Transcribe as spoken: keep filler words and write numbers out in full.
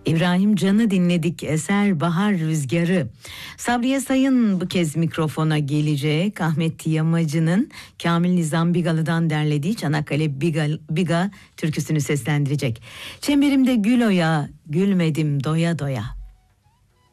İbrahim Can'ı dinledik, eser Bahar Rüzgarı. Sabriye Sayın bu kez mikrofona gelecek. Ahmet Yamacı'nın Kamil Nizam Bigalı'dan derlediği Çanakkale Biga, Biga türküsünü seslendirecek. Çemberimde gül oya, gülmedim doya doya.